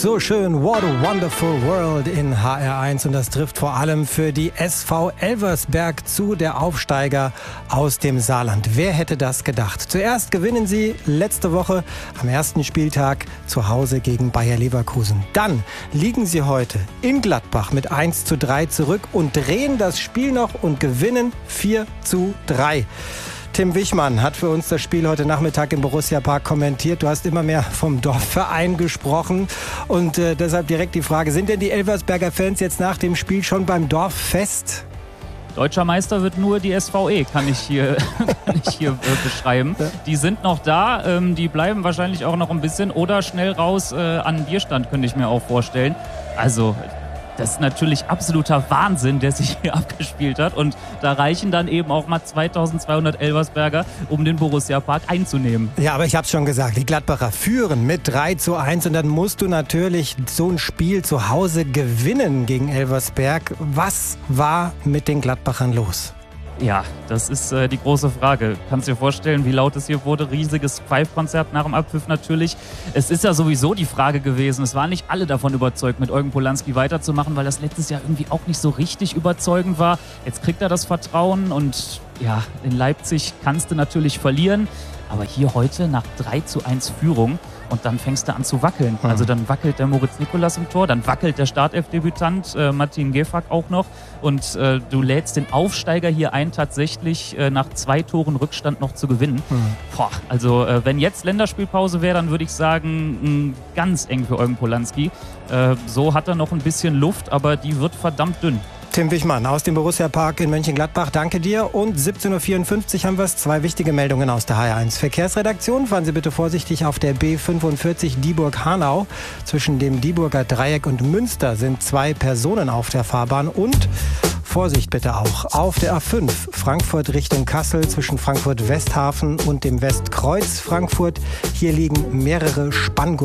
So schön, what a wonderful world in HR1 und das trifft vor allem für die SV Elversberg zu, der Aufsteiger aus dem Saarland. Wer hätte das gedacht? Zuerst gewinnen sie letzte Woche am ersten Spieltag zu Hause gegen Bayer Leverkusen. Dann liegen sie heute in Gladbach mit 1:3 zurück und drehen das Spiel noch und gewinnen 4:3. Tim Wichmann hat für uns das Spiel heute Nachmittag im Borussia-Park kommentiert. Du hast immer mehr vom Dorfverein gesprochen und deshalb direkt die Frage, sind denn die Elversberger Fans jetzt nach dem Spiel schon beim Dorffest? Deutscher Meister wird nur die SVE, kann ich hier beschreiben. Die sind noch da, die bleiben wahrscheinlich auch noch ein bisschen oder schnell raus an den Bierstand, könnte ich mir auch vorstellen. Also das ist natürlich absoluter Wahnsinn, der sich hier abgespielt hat. Und da reichen dann eben auch mal 2200 Elversberger, um den Borussia-Park einzunehmen. Ja, aber ich habe es schon gesagt, die Gladbacher führen mit 3:1 und dann musst du natürlich so ein Spiel zu Hause gewinnen gegen Elversberg. Was war mit den Gladbachern los? Ja, das ist die große Frage. Kannst du dir vorstellen, wie laut es hier wurde? Riesiges Pfeifkonzert nach dem Abpfiff natürlich. Es ist ja sowieso die Frage gewesen, es waren nicht alle davon überzeugt, mit Eugen Polanski weiterzumachen, weil das letztes Jahr irgendwie auch nicht so richtig überzeugend war. Jetzt kriegt er das Vertrauen und ja, in Leipzig kannst du natürlich verlieren. Aber hier heute nach 3:1 Führung und dann fängst du an zu wackeln. Also dann wackelt der Moritz Nikolas im Tor, dann wackelt der Startelfdebütant Martin Gefak auch noch und du lädst den Aufsteiger hier ein, tatsächlich nach 2 Toren Rückstand noch zu gewinnen. Also wenn jetzt Länderspielpause wäre, dann würde ich sagen, ganz eng für Eugen Polanski. So hat er noch ein bisschen Luft, aber die wird verdammt dünn. Tim Wichmann aus dem Borussia-Park in Mönchengladbach, danke dir. Und 17:54 Uhr haben wir es, 2 wichtige Meldungen aus der HR1 Verkehrsredaktion. Fahren Sie bitte vorsichtig auf der B45 Dieburg-Hanau. Zwischen dem Dieburger Dreieck und Münster sind 2 Personen auf der Fahrbahn. Und Vorsicht bitte auch auf der A5 Frankfurt Richtung Kassel zwischen Frankfurt Westhafen und dem Westkreuz Frankfurt. Hier liegen mehrere Spanngurte.